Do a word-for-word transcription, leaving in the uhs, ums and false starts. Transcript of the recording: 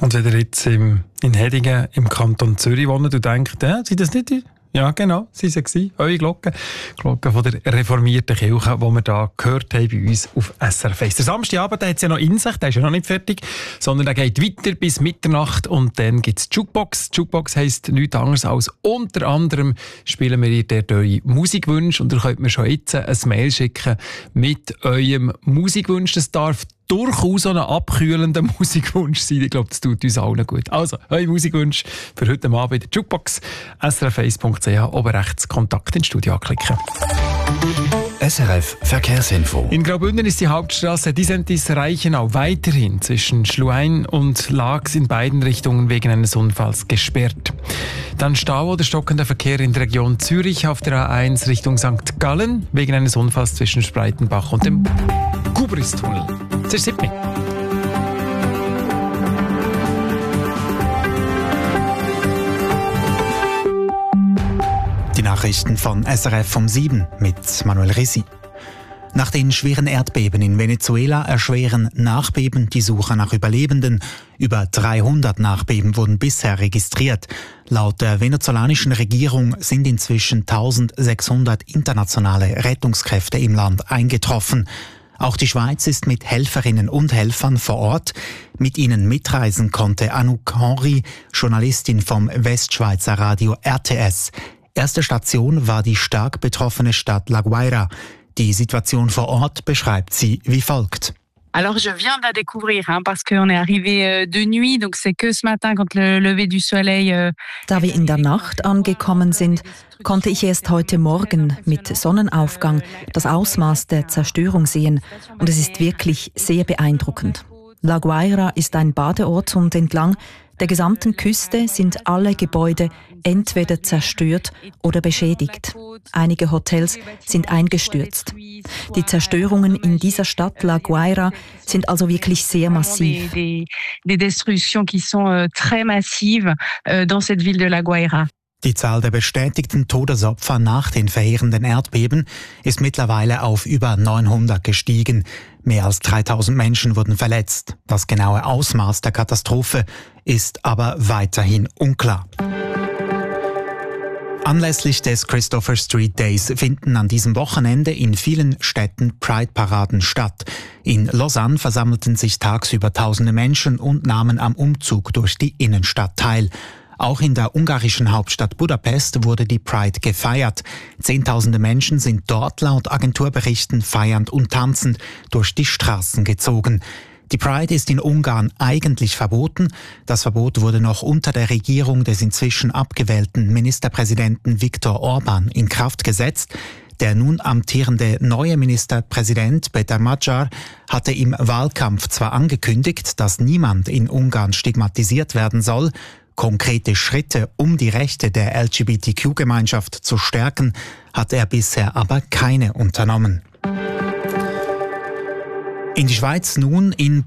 Und wenn ihr jetzt im, in Hedingen im Kanton Zürich wohnt und denkt, ja, sind das nicht die? Ja, genau, sie waren eure Glocken. Glocken von der reformierten Kirche, die wir hier gehört haben bei uns auf S R F eins. Der Samstagabend hat es ja noch in sich, der ist ja noch nicht fertig, sondern der geht weiter bis Mitternacht und dann gibt es Jukebox. Jukebox heisst nichts anderes als unter anderem spielen wir dort eure Musikwünsche und ihr könnt mir schon jetzt ein Mail schicken mit eurem Musikwunsch. Das darf durchaus ein abkühlender Musikwunsch sein. Ich glaube, das tut uns allen gut. Also, euer Musikwunsch für heute Abend in der Jukebox. S R F eins punkt c h, oben rechts Kontakt ins Studio anklicken. S R F Verkehrsinfo. In Graubünden ist die Hauptstraße Disentis-Reichenau weiterhin zwischen Schluein und Laax in beiden Richtungen wegen eines Unfalls gesperrt. Dann Stau oder stockender Verkehr in der Region Zürich auf der A eins Richtung Sankt Gallen wegen eines Unfalls zwischen Spreitenbach und dem Gubristunnel. Es ist siebzehn. Die Nachrichten von S R F vom sieben mit Manuel Risi. Nach den schweren Erdbeben in Venezuela erschweren Nachbeben die Suche nach Überlebenden. Über dreihundert Nachbeben wurden bisher registriert. Laut der venezolanischen Regierung sind inzwischen eintausendsechshundert internationale Rettungskräfte im Land eingetroffen. Auch die Schweiz ist mit Helferinnen und Helfern vor Ort. Mit ihnen mitreisen konnte Anouk Henry, Journalistin vom Westschweizer Radio R T S. Erste Station war die stark betroffene Stadt La Guaira. Die Situation vor Ort beschreibt sie wie folgt. Alors je viens de la découvrir hein, parce qu'on est arrivé de nuit, donc c'est que ce matin quand le lever du soleil. Da wir in der Nacht angekommen sind, konnte ich erst heute Morgen mit Sonnenaufgang das Ausmaß der Zerstörung sehen und es ist wirklich sehr beeindruckend. La Guaira ist ein Badeort und entlang der gesamten Küste sind alle Gebäude entweder zerstört oder beschädigt. Einige Hotels sind eingestürzt. Die Zerstörungen in dieser Stadt La Guaira sind also wirklich sehr massiv. Des destructions qui sont très massives dans cette ville de La Guaira. Die Zahl der bestätigten Todesopfer nach den verheerenden Erdbeben ist mittlerweile auf über neunhundert gestiegen. Mehr als dreitausend Menschen wurden verletzt. Das genaue Ausmaß der Katastrophe ist aber weiterhin unklar. Anlässlich des Christopher Street Days finden an diesem Wochenende in vielen Städten Pride-Paraden statt. In Lausanne versammelten sich tagsüber tausende Menschen und nahmen am Umzug durch die Innenstadt teil. Auch in der ungarischen Hauptstadt Budapest wurde die Pride gefeiert. Zehntausende Menschen sind dort laut Agenturberichten feiernd und tanzend durch die Straßen gezogen. Die Pride ist in Ungarn eigentlich verboten. Das Verbot wurde noch unter der Regierung des inzwischen abgewählten Ministerpräsidenten Viktor Orbán in Kraft gesetzt. Der nun amtierende neue Ministerpräsident Peter Magyar hatte im Wahlkampf zwar angekündigt, dass niemand in Ungarn stigmatisiert werden soll. Konkrete Schritte, um die Rechte der L G B T Q-Gemeinschaft zu stärken, hat er bisher aber keine unternommen. In die Schweiz nun. In